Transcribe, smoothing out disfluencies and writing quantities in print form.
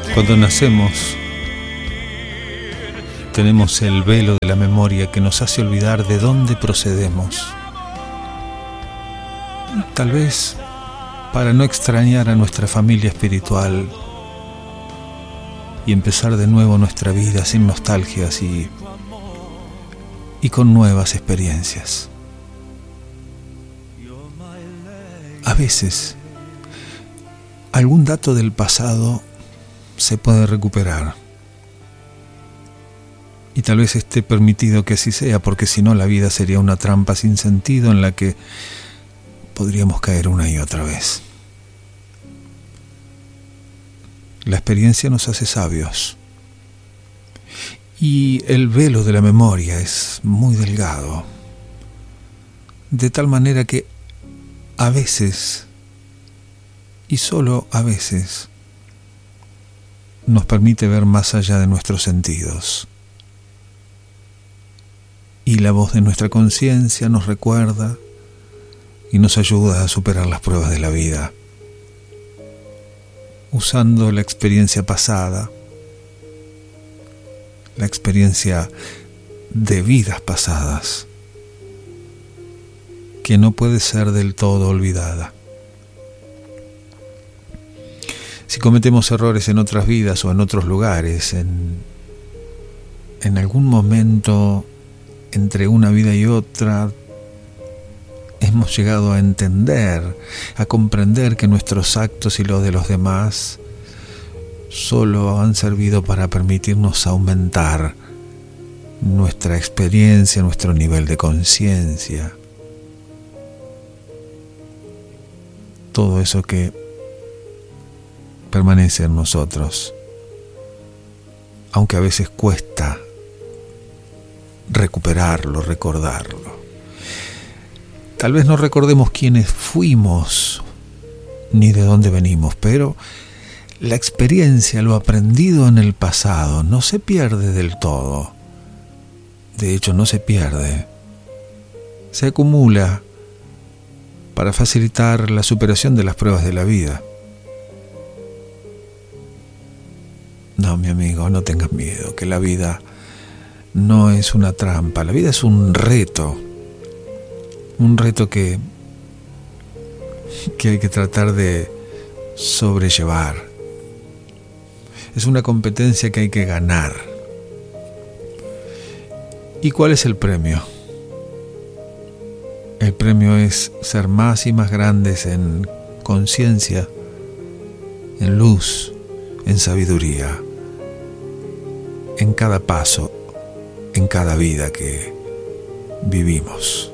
Cuando nacemos, tenemos el velo de la memoria que nos hace olvidar de dónde procedemos. Tal vez para no extrañar a nuestra familia espiritual y empezar de nuevo nuestra vida sin nostalgias y con nuevas experiencias. A veces, algún dato del pasado se puede recuperar. Y tal vez esté permitido que así sea, porque si no la vida sería una trampa sin sentido en la que podríamos caer una y otra vez. La experiencia nos hace sabios. Y el velo de la memoria es muy delgado, de tal manera que a veces, y solo a veces, nos permite ver más allá de nuestros sentidos. Y la voz de nuestra conciencia nos recuerda y nos ayuda a superar las pruebas de la vida, usando la experiencia pasada, la experiencia de vidas pasadas, que no puede ser del todo olvidada. Si cometemos errores en otras vidas o en otros lugares, en algún momento entre una vida y otra, hemos llegado a entender, a comprender que nuestros actos y los de los demás solo han servido para permitirnos aumentar nuestra experiencia, nuestro nivel de conciencia. Todo eso que permanece en nosotros, aunque a veces cuesta recuperarlo, recordarlo. Tal vez no recordemos quiénes fuimos ni de dónde venimos, pero la experiencia, lo aprendido en el pasado, no se pierde del todo. De hecho, no se pierde. Se acumula para facilitar la superación de las pruebas de la vida. No, mi amigo, no tengas miedo, que la vida no es una trampa. La vida es un reto que hay que tratar de sobrellevar. Es una competencia que hay que ganar. ¿Y cuál es el premio? El premio es ser más y más grandes en conciencia, en luz, en sabiduría, en cada paso, en cada vida que vivimos.